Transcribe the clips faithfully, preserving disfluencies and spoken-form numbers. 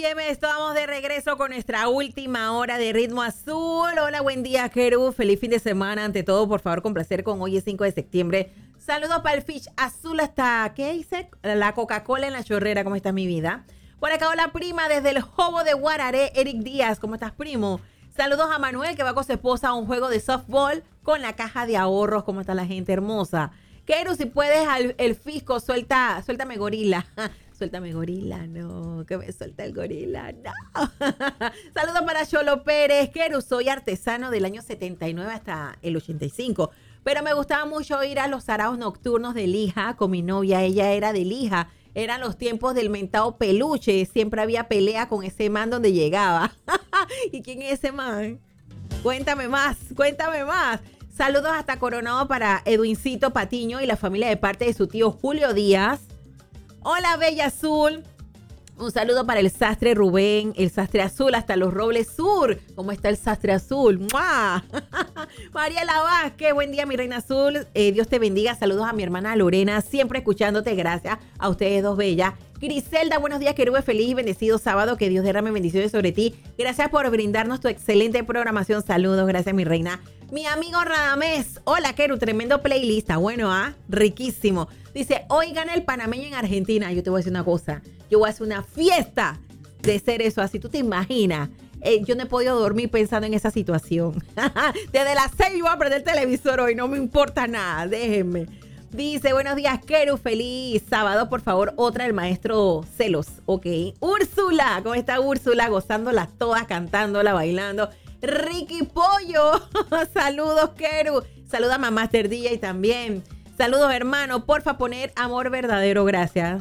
Óyeme, estamos de regreso con nuestra última hora de Ritmo Azul. Hola, buen día, Keru. Feliz fin de semana. Ante todo, por favor, complacer con hoy es cinco de septiembre. Saludos para el Fish Azul hasta, ¿qué dice? La Coca-Cola en la chorrera. ¿Cómo está mi vida? Por acá, hola, prima, desde el Jobo de Guararé, Eric Díaz. ¿Cómo estás, primo? Saludos a Manuel, que va con su esposa a un juego de softball con la caja de ahorros. ¿Cómo está la gente hermosa? Keru, si puedes, al, el fisco, suelta, suéltame gorila. Suéltame gorila, no, que me suelta el gorila, no. Saludos para Cholo Pérez. Keru, soy artesano del año setenta y nueve hasta el ochenta y cinco, pero me gustaba mucho ir a los saraos nocturnos de Lija con mi novia. Ella era de Lija. Eran los tiempos del mentado peluche. Siempre había pelea con ese man donde llegaba. ¿Y quién es ese man? Cuéntame más, cuéntame más. Saludos hasta Coronado para Edwincito Patiño y la familia de parte de su tío Julio Díaz. Hola, Bella Azul. Un saludo para el sastre Rubén, el sastre azul hasta Los Robles Sur. ¿Cómo está el sastre azul? ¡Mua! Mariela Vázquez, buen día, mi reina azul. Eh, Dios te bendiga. Saludos a mi hermana Lorena, siempre escuchándote. Gracias a ustedes dos bellas. Griselda, buenos días, querube. Feliz y bendecido sábado. Que Dios derrame bendiciones sobre ti. Gracias por brindarnos tu excelente programación. Saludos, gracias, mi reina. Mi amigo Radamés. Hola, Keru, tremendo playlist. Bueno, ¿ah? ¿eh? Riquísimo. Dice, hoy gana el panameño en Argentina. Yo te voy a decir una cosa. Yo voy a hacer una fiesta de ser eso así. ¿Tú te imaginas? Eh, yo no he podido dormir pensando en esa situación. Desde las seis voy a prender el televisor hoy. No me importa nada. Déjenme. Dice, buenos días, Keru. Feliz sábado. Por favor, otra del maestro Celos. Ok. Úrsula. ¿Cómo está Úrsula? Gozándolas todas, cantándola, bailando. Ricky Pollo. Saludos, Keru. Saluda a Mamá Master D J también. Saludos, hermano. Porfa, poner amor verdadero. Gracias.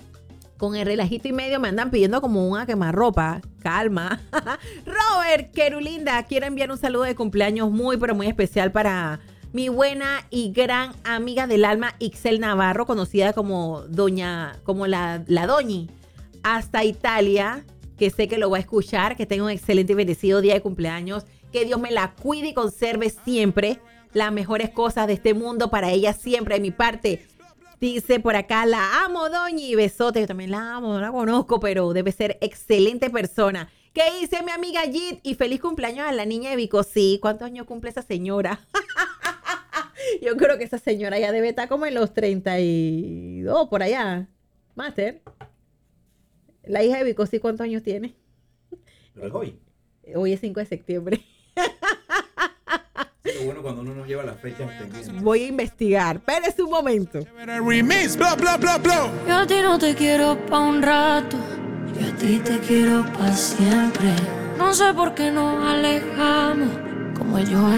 Con el relajito y medio me andan pidiendo como una quemarropa. Calma. Robert, Kerulinda, quiero enviar un saludo de cumpleaños muy, pero muy especial para mi buena y gran amiga del alma, Ixel Navarro, conocida como Doña, como la, la Doñi, hasta Italia, que sé que lo va a escuchar, que tenga un excelente y bendecido día de cumpleaños, que Dios me la cuide y conserve siempre las mejores cosas de este mundo para ella siempre, de mi parte. Dice por acá, la amo, Doñi, besote. Yo también la amo, no la conozco, pero debe ser excelente persona. ¿Qué dice mi amiga Jit? Y feliz cumpleaños a la niña de Vicosí. ¿Cuántos años cumple esa señora? Yo creo que esa señora ya debe estar como en los treinta y dos, por allá. Master. La hija de Vicosí, ¿cuántos años tiene? Pero es hoy. Hoy es cinco de septiembre. Lo bueno cuando uno no lleva las fechas pendientes. Voy a investigar. Espérese un momento. Remix, bla, bla, bla, bla. Yo a ti no te quiero pa' un rato, yo a ti te quiero pa' siempre. No sé por qué nos alejamos, como yo